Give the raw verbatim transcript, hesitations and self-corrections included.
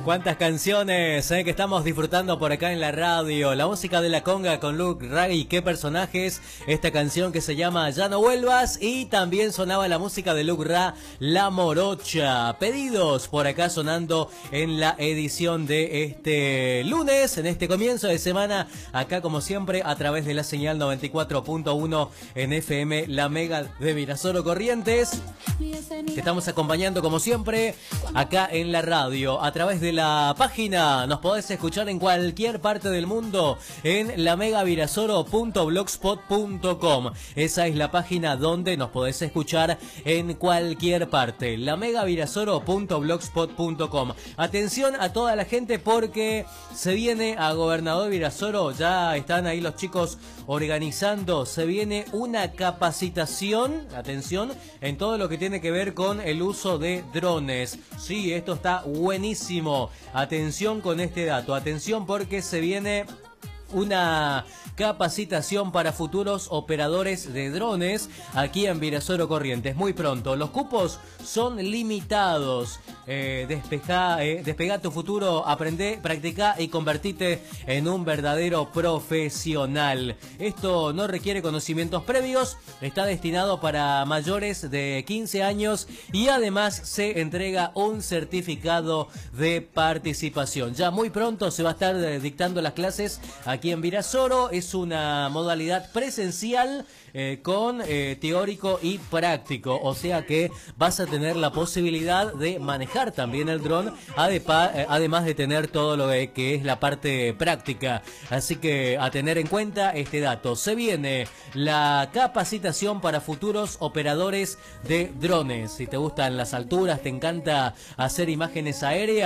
Cuántas canciones eh, que estamos disfrutando por acá en la radio. La música de la conga con Luke Ray, qué personajes. Esta canción que se llama Ya no vuelvas. Y también sonaba la música de Luke Ra, La Morocha. Pedidos por acá sonando en la edición de este lunes, en este comienzo de semana. Acá como siempre a través de la señal noventa y cuatro punto uno en F M, la Mega de Virasoro Corrientes. Te estamos acompañando como siempre acá en la radio. A través de la página nos podés escuchar en cualquier parte del mundo en la mega virasoro punto blogspot punto com. Esa es la página donde nos podés escuchar en cualquier parte, la mega virasoro punto blogspot punto com. Atención a toda la gente porque se viene a Gobernador Virasoro, ya están ahí los chicos organizando, se viene una capacitación, atención, en todo lo que tiene que ver con el uso de drones. Sí, esto está buenísimo. Atención con este dato, atención porque se viene una capacitación para futuros operadores de drones aquí en Virasoro Corrientes. Muy pronto, los cupos son limitados. Eh, despeja, eh, despega tu futuro, aprende, practica y convertite en un verdadero profesional. Esto no requiere conocimientos previos, está destinado para mayores de quince años y además se entrega un certificado de participación. Ya muy pronto se va a estar dictando las clases aquí en Virasoro. Es una modalidad presencial eh, con eh, teórico y práctico, o sea que vas a tener la posibilidad de manejar también el dron, además de tener todo lo que es la parte práctica. Así que a tener en cuenta este dato. Se viene la capacitación para futuros operadores de drones. Si te gustan las alturas, te encanta hacer imágenes aéreas,